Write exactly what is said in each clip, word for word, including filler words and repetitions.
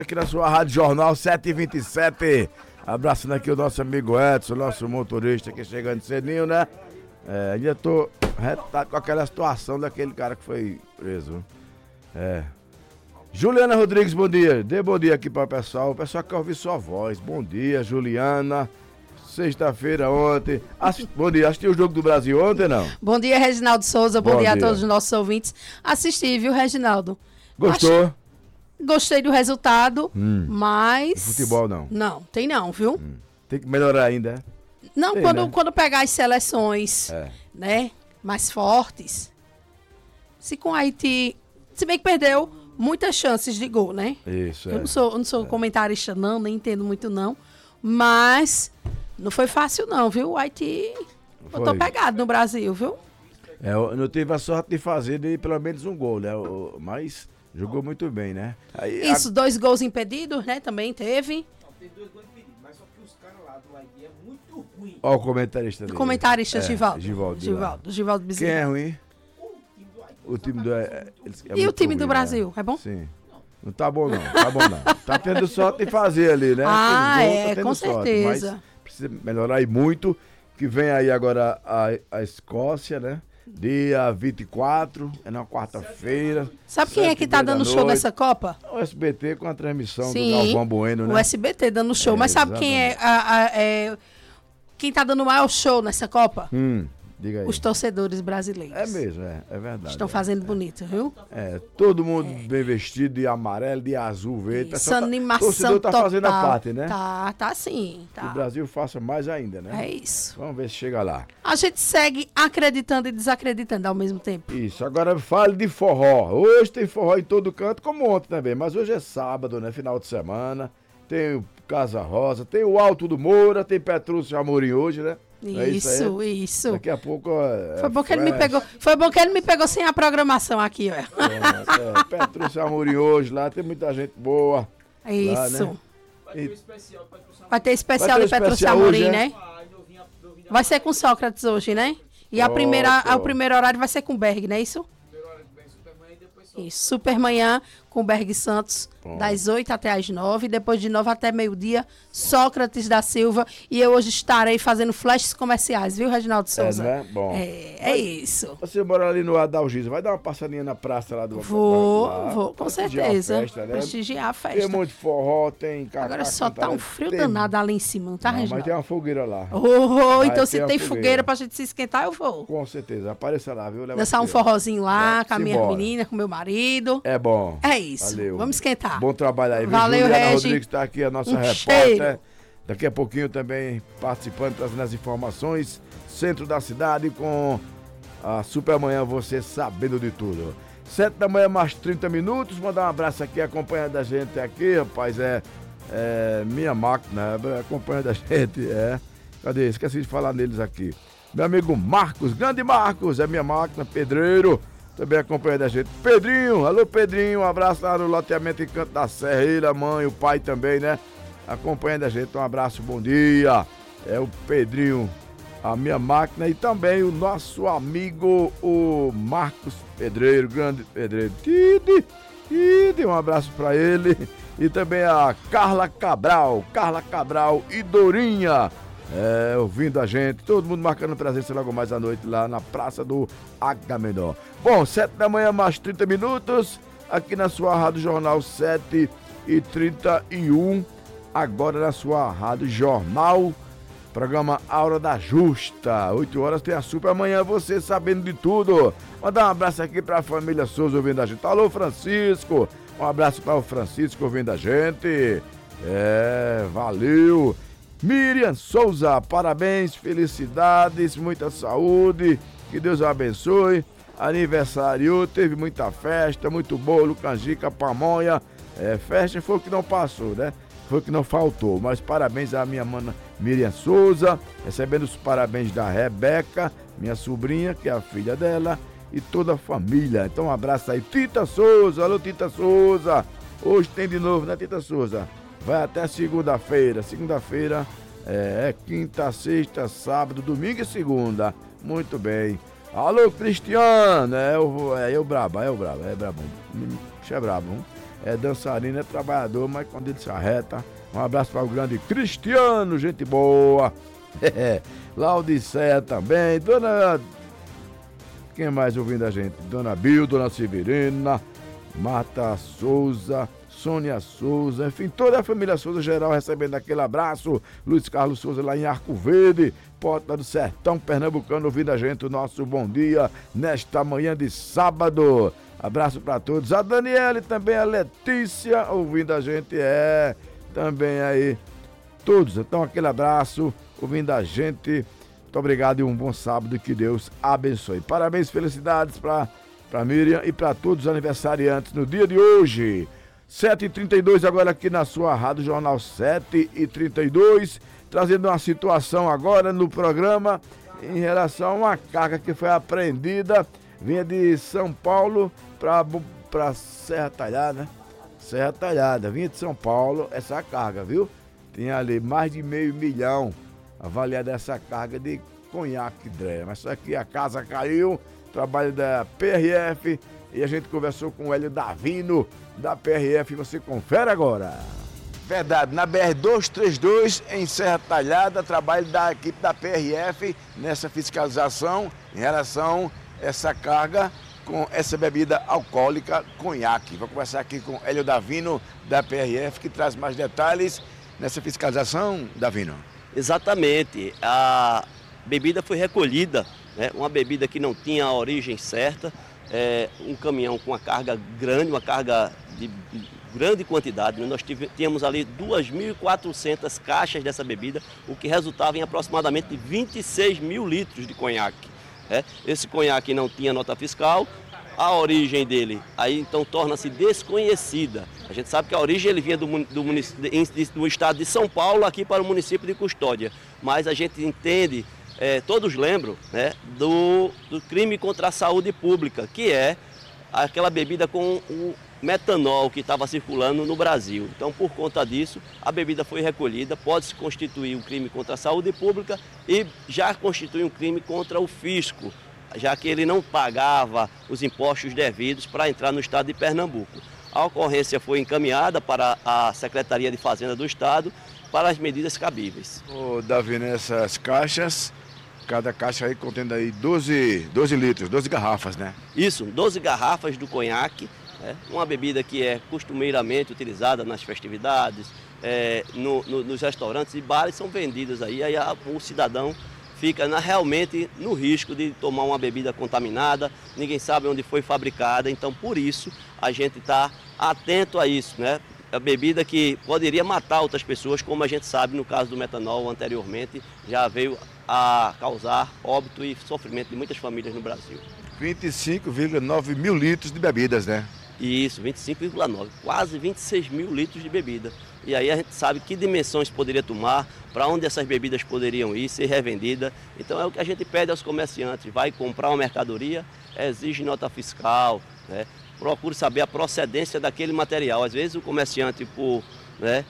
Aqui na sua Rádio Jornal sete e vinte e sete, abraçando aqui o nosso amigo Edson, nosso motorista aqui chegando cedinho, né? É, ainda tô retado com aquela situação daquele cara que foi preso. É. Juliana Rodrigues, bom dia. Dê bom dia aqui para o pessoal. O pessoal quer ouvir sua voz. Bom dia, Juliana. Sexta-feira ontem. Assi... Bom dia, assistiu o Jogo do Brasil ontem, não? Bom dia, Reginaldo Souza. Bom, Bom dia, dia a todos os nossos ouvintes. Assisti, viu, Reginaldo? Gostou? Acho... Gostei do resultado, hum. mas... Futebol não? Não, tem não, viu? Hum. Tem que melhorar ainda, é? Não, tem, quando, né? quando pegar as seleções, é. né, mais fortes. Se com Haiti... Se bem que perdeu muitas chances de gol, né? Isso, Eu é. não sou, eu não sou é. comentarista não, nem entendo muito não. Mas não foi fácil não, viu? O Haiti botou pegado no Brasil, viu? É, eu não tive a sorte de fazer de pelo menos um gol, né? Mas jogou muito bem, né? Aí, Isso, a... dois gols impedidos, né? Também teve. Não, teve dois gols impedidos, mas só que os caras lá do Haiti é muito ruim. Ó o comentarista dele. O comentarista é, Givaldo. Givaldo. Givaldo, Givaldo Bezerra. Quem é ruim? O time do Haiti. O time do... É, é e o time ruim, do Brasil, né? é bom? Sim. Não tá bom não, tá bom não. Tá tendo sorte de fazer ali, né? Ah, gols, é, tá com sorte, certeza. Mas precisa melhorar aí muito, que vem aí agora a, a Escócia, né? Dia vinte e quatro, é na quarta-feira. Sabe quem é que tá dando show nessa Copa? O S B T com a transmissão Sim, do Galvão Bueno, né? O S B T dando show. É, mas sabe exatamente. quem é, a, a, é quem tá dando o maior show nessa Copa? Hum, diga aí. Os torcedores brasileiros. É mesmo, é, é verdade. Estão é. fazendo bonito, viu? É, todo mundo é. bem vestido de amarelo, de azul, verde. Essa animação O torcedor tá total. fazendo a parte, né? Tá, tá sim. Tá. Que o Brasil faça mais ainda, né? É isso. Vamos ver se chega lá. A gente segue acreditando e desacreditando ao mesmo tempo. Isso, agora fale de forró. Hoje tem forró em todo canto, como ontem também. Mas hoje é sábado, né? Final de semana. Tem o Casa Rosa, tem o Alto do Moura, tem Petrúcio Amorim hoje, né? É isso, isso, isso. Daqui a pouco é foi bom que ele me pegou. Foi bom que ele me pegou sem a programação aqui, ó. É, é, Petrúcio Amorim hoje lá, tem muita gente boa. É isso. Lá, né? Vai ter especial, vai ter especial de Petrúcio Amorim, né? Vai ser com Sócrates hoje, né? E a primeira, o primeiro horário vai ser com Berg, não é isso? Isso, Supermanhã com Berg Santos, bom. Das oito até as nove, depois de nove até meio-dia, Sócrates da Silva, e eu hoje estarei fazendo flashes comerciais, viu, Reginaldo Souza? É, né? Bom. É, é isso. Você mora ali no Adalgisa, vai dar uma passadinha na praça lá do... Vou, lá, vou, com certeza. A festa, né? Prestigiar a festa. Tem muito forró, tem... Cacá, agora só tá um frio tem... danado ali em cima, não tá, não, Reginaldo? Mas tem uma fogueira lá. Oh, oh, então se tem fogueira. fogueira pra gente se esquentar, eu vou. Com certeza, apareça lá, viu? Dançar um forrozinho lá, é, com a minha embora. menina, com meu marido. É bom. É isso. Valeu. Vamos esquentar. Bom trabalho aí, viu? Valeu, Juliana Regi. Rodrigues está aqui, a nossa um repórter. Cheiro. Daqui a pouquinho também participando, trazendo as informações. Centro da cidade com a Supermanhã, você sabendo de tudo. Sete da manhã, mais trinta minutos. Mandar um abraço aqui, acompanhando a gente aqui, rapaz. É, é minha máquina, acompanhando a gente. É. Cadê? Esqueci de falar neles aqui. Meu amigo Marcos, grande Marcos, é minha máquina, pedreiro. Também acompanhando a gente. Pedrinho, alô Pedrinho, um abraço lá no loteamento em Canto da Serra. Ele, a mãe, o pai também, né? Acompanhando a gente, um abraço, bom dia. É o Pedrinho, a minha máquina. E também o nosso amigo, o Marcos Pedreiro, grande pedreiro. Tide, tide, um abraço pra ele. E também a Carla Cabral, Carla Cabral e Dorinha. É, ouvindo a gente, todo mundo marcando presença logo mais à noite lá na Praça do Agamenon. Bom, sete da manhã, mais trinta minutos, aqui na sua Rádio Jornal sete e trinta e um, agora na sua Rádio Jornal, programa A Hora da Justa, oito horas tem a Supermanhã, você sabendo de tudo. Mandar um abraço aqui para a família Souza ouvindo a gente. Alô, Francisco, um abraço para o Francisco ouvindo a gente. É, valeu. Miriam Souza, parabéns, felicidades, muita saúde, que Deus a abençoe. Aniversário, teve muita festa, muito bolo, canjica, pamonha. É, festa foi o que não passou, né? Foi o que não faltou. Mas parabéns à minha mana Miriam Souza, recebendo os parabéns da Rebeca, minha sobrinha, que é a filha dela, e toda a família. Então um abraço aí, Tita Souza, alô Tita Souza. Hoje tem de novo, né, Tita Souza? Vai até segunda-feira. Segunda-feira é, é quinta, sexta, sábado, domingo e segunda. Muito bem. Alô, Cristiano. É o, é o brabo, é o brabo, é brabo. Isso é brabo. Hein? é dançarino, é trabalhador, mas quando ele se arreta, um abraço para o grande Cristiano, gente boa. Laodiceia também, dona... Quem mais ouvindo a gente? Dona Bil, Dona Severina, Marta Souza, Sônia Souza, enfim, toda a família Souza geral recebendo aquele abraço. Luiz Carlos Souza lá em Arco Verde, Porta do Sertão Pernambucano, ouvindo a gente, o nosso bom dia nesta manhã de sábado. Abraço para todos. A Daniele também, a Letícia, ouvindo a gente, é, também aí, todos. Então, aquele abraço, ouvindo a gente. Muito obrigado e um bom sábado, que Deus abençoe. Parabéns, felicidades para para Miriam e para todos os aniversariantes no dia de hoje. sete e trinta e dois agora aqui na sua Rádio Jornal sete e trinta e dois, trazendo uma situação agora no programa em relação a uma carga que foi apreendida, vinha de São Paulo para Serra Talhada, Serra Talhada, vinha de São Paulo essa carga, viu? Tinha ali mais de meio milhão avaliada essa carga de conhaque Dreia, mas só que a casa caiu, trabalho da P R F, e a gente conversou com o Hélio Davino da P R F, você confere agora. Verdade, na B R duzentos e trinta e dois, em Serra Talhada, trabalho da equipe da P R F nessa fiscalização em relação a essa carga com essa bebida alcoólica, conhaque. Vou conversar aqui com o Hélio Davino da P R F, que traz mais detalhes nessa fiscalização, Davino. Exatamente, a bebida foi recolhida, né? Uma bebida que não tinha a origem certa, é, um caminhão com uma carga grande, uma carga de grande quantidade, né? Nós tínhamos ali duas mil e quatrocentas caixas dessa bebida, o que resultava em aproximadamente vinte e seis mil litros de conhaque. Né? Esse conhaque não tinha nota fiscal, a origem dele aí então torna-se desconhecida. A gente sabe que a origem ele vinha do, do, do estado de São Paulo aqui para o município de Custódia, mas a gente entende, é, todos lembram, né, do, do crime contra a saúde pública, que é aquela bebida com o metanol que estava circulando no Brasil. Então, por conta disso, a bebida foi recolhida, pode-se constituir um crime contra a saúde pública e já constitui um crime contra o fisco, já que ele não pagava os impostos devidos para entrar no estado de Pernambuco. A ocorrência foi encaminhada para a Secretaria de Fazenda do Estado para as medidas cabíveis. Ô, Davi, nessas caixas, cada caixa aí contendo aí doze, doze litros, doze garrafas, né? Isso, doze garrafas do conhaque, né? Uma bebida que é costumeiramente utilizada nas festividades, é, no, no, nos restaurantes e bares são vendidas aí, aí a, o cidadão fica na, realmente no risco de tomar uma bebida contaminada, ninguém sabe onde foi fabricada, então por isso a gente está atento a isso, né? A bebida que poderia matar outras pessoas, como a gente sabe no caso do metanol anteriormente, já veio a causar óbito e sofrimento de muitas famílias no Brasil. vinte e cinco vírgula nove mil litros de bebidas, né? Isso, vinte e cinco vírgula nove, quase vinte e seis mil litros de bebida. E aí a gente sabe que dimensões poderia tomar, para onde essas bebidas poderiam ir, ser revendida. Então é o que a gente pede aos comerciantes, vai comprar uma mercadoria, exige nota fiscal, né? Procure saber a procedência daquele material. Às vezes o comerciante, por, né,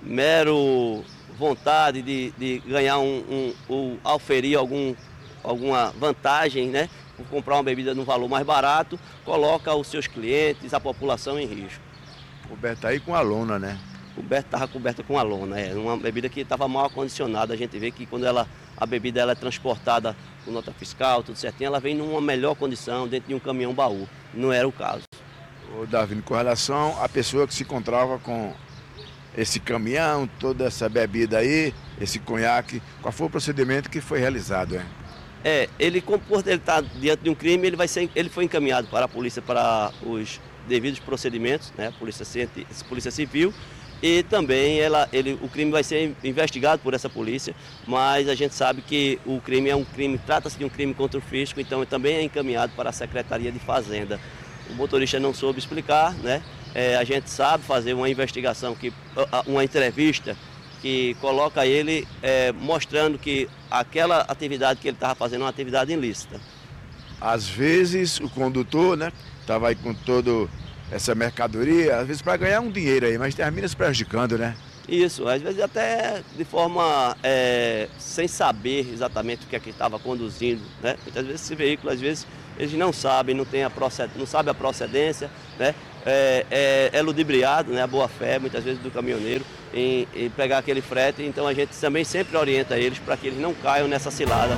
mero vontade de, de ganhar um, um, um auferir algum, alguma vantagem, né, por comprar uma bebida num valor mais barato, coloca os seus clientes, a população em risco. Coberta aí com a lona, né? Coberta, estava coberta com a lona, é uma bebida que estava mal acondicionada. A gente vê que quando ela, a bebida ela é transportada com nota fiscal, tudo certinho, ela vem numa melhor condição dentro de um caminhão baú. Não era o caso. Ô, Davi, com relação à pessoa que se encontrava com esse caminhão, toda essa bebida aí, esse conhaque, qual foi o procedimento que foi realizado, hein? É, ele, por ele estar diante de um crime, ele, vai ser, ele foi encaminhado para a polícia para os devidos procedimentos, né? Polícia, polícia Civil, e também ela, ele, o crime vai ser investigado por essa polícia, mas a gente sabe que o crime é um crime, trata-se de um crime contra o fisco, então também é encaminhado para a Secretaria de Fazenda. O motorista não soube explicar, né? É, a gente sabe fazer uma investigação, que, uma entrevista que coloca ele é, mostrando que aquela atividade que ele estava fazendo é uma atividade ilícita. Às vezes o condutor, né, estava aí com toda essa mercadoria, às vezes para ganhar um dinheiro aí, mas termina se prejudicando, né? Isso, às vezes até de forma é, sem saber exatamente o que é que estava conduzindo, né? Muitas vezes esse veículo, às vezes, eles não sabem, não, tem a proced... não sabem a procedência, né? é, é, é ludibriado, né, a boa-fé, muitas vezes, do caminhoneiro em, em pegar aquele frete. Então a gente também sempre orienta eles para que eles não caiam nessa cilada.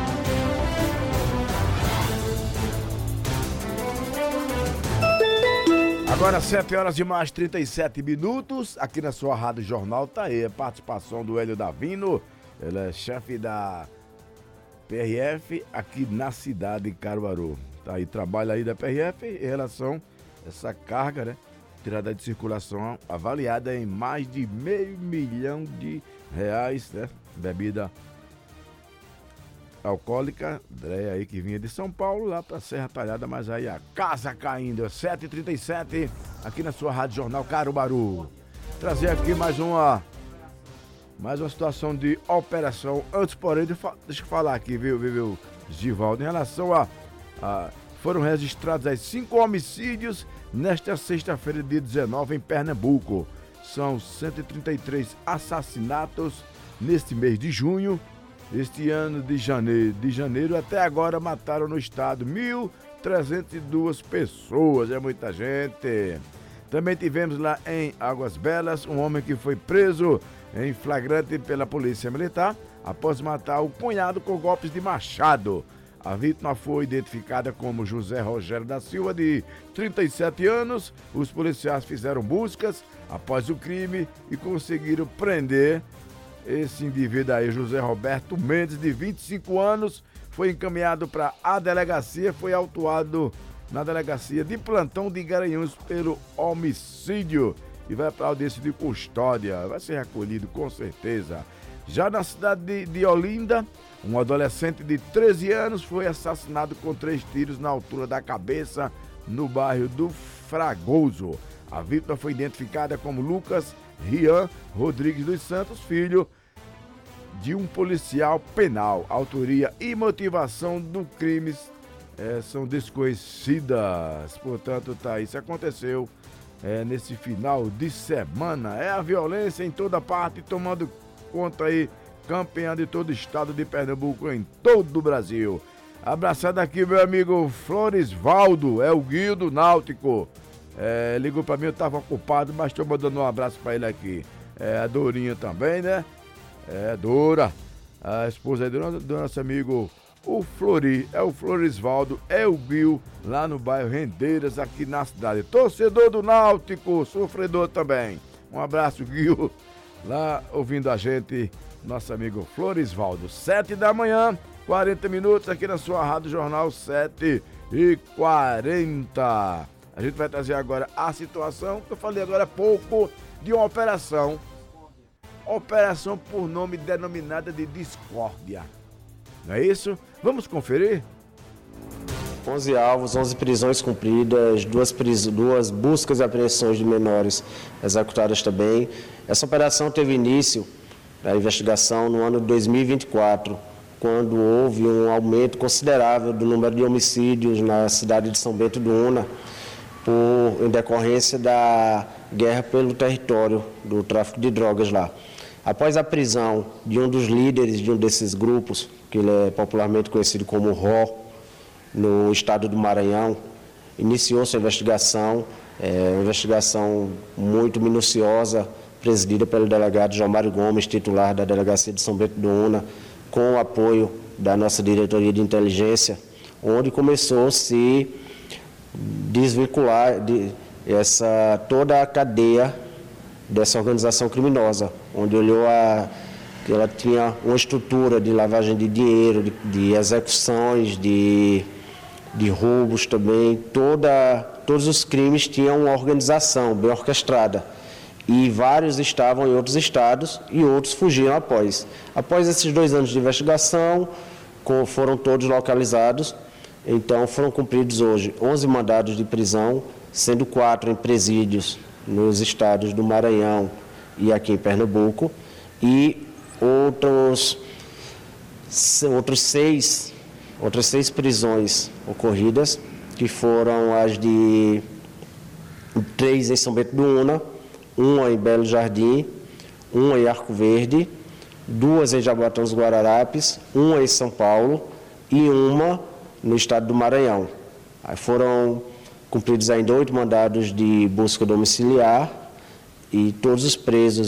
Agora sete horas e mais trinta e sete minutos, aqui na sua Rádio Jornal tá aí a participação do Hélio Davino, ele é chefe da P R F aqui na cidade de Caruaru. Tá aí, trabalha aí da P R F em relação a essa carga, né? Tirada de circulação avaliada em mais de meio milhão de reais, né? Bebida alcoólica, André aí que vinha de São Paulo lá pra Serra Talhada, mas aí a casa caindo, sete e trinta e sete, aqui na sua Rádio Jornal Caruaru. Trazer aqui mais uma mais uma situação de operação. Antes, porém, de, deixa eu falar aqui, viu, viu, viu Givaldo, em relação a, a foram registrados aí cinco homicídios nesta sexta-feira, dia dezenove, em Pernambuco. São cento e trinta e três assassinatos neste mês de junho. Este ano de janeiro, de janeiro até agora mataram no estado mil trezentas e duas pessoas, é muita gente. Também tivemos lá em Águas Belas um homem que foi preso em flagrante pela polícia militar após matar o cunhado com golpes de machado. A vítima foi identificada como José Rogério da Silva, de trinta e sete anos. Os policiais fizeram buscas após o crime e conseguiram prender esse indivíduo aí, José Roberto Mendes, de vinte e cinco anos, foi encaminhado para a delegacia, foi autuado na delegacia de plantão de Garanhuns pelo homicídio e vai para a audiência de custódia, vai ser recolhido com certeza. Já na cidade de, de Olinda, um adolescente de treze anos foi assassinado com três tiros na altura da cabeça no bairro do Fragoso. A vítima foi identificada como Lucas Rian Rodrigues dos Santos, filho de um policial penal. Autoria e motivação do crime é, são desconhecidas. Portanto, tá, isso aconteceu é, nesse final de semana. É a violência em toda parte, tomando conta aí, campeã de todo o estado de Pernambuco, em todo o Brasil. Abraçado aqui meu amigo Floresvaldo, é o Guio do Náutico. É, ligou pra mim, eu tava ocupado, mas tô mandando um abraço pra ele aqui. É, a Dorinha também, né? É, Dora, a esposa do, do nosso amigo, o Flori, é o Floresvaldo, é o Bill, lá no bairro Rendeiras, aqui na cidade. Torcedor do Náutico, sofredor também. Um abraço, Guil, lá ouvindo a gente, nosso amigo Floresvaldo. Sete da manhã, quarenta minutos, aqui na sua Rádio Jornal, sete e quarenta. A gente vai trazer agora a situação que eu falei agora há pouco de uma operação. Operação por nome denominada de Discórdia. Não é isso? Vamos conferir? onze alvos, onze prisões cumpridas, duas, pris... duas buscas e apreensões de menores executadas também. Essa operação teve início da investigação no ano de dois mil e vinte e quatro, quando houve um aumento considerável do número de homicídios na cidade de São Bento do Una, por, em decorrência da guerra pelo território do tráfico de drogas lá. Após a prisão de um dos líderes de um desses grupos, que ele é popularmente conhecido como Ró, no estado do Maranhão, iniciou-se a investigação, é, uma investigação muito minuciosa, presidida pelo delegado João Mário Gomes, titular da Delegacia de São Bento do Una, com o apoio da nossa diretoria de inteligência, onde começou a se desvincular de essa, toda a cadeia dessa organização criminosa, onde olhou a, que ela tinha uma estrutura de lavagem de dinheiro, de, de execuções, de, de roubos também. Toda, todos os crimes tinham uma organização bem orquestrada. E vários estavam em outros estados e outros fugiram após. Após esses dois anos de investigação, foram todos localizados. Então, foram cumpridos hoje onze mandados de prisão, sendo quatro em presídios nos estados do Maranhão e aqui em Pernambuco, e outros, outros seis, outras seis prisões ocorridas, que foram as de três em São Bento do Una, uma em Belo Jardim, uma em Arco Verde, duas em Jaboatão dos Guararapes, uma em São Paulo e uma no estado do Maranhão. Aí foram cumpridos ainda oito mandados de busca domiciliar e todos os presos